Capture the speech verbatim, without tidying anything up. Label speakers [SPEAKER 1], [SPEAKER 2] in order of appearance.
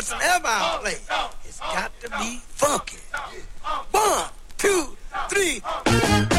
[SPEAKER 1] whatsoever I play, it's got to be funky. One, two, three.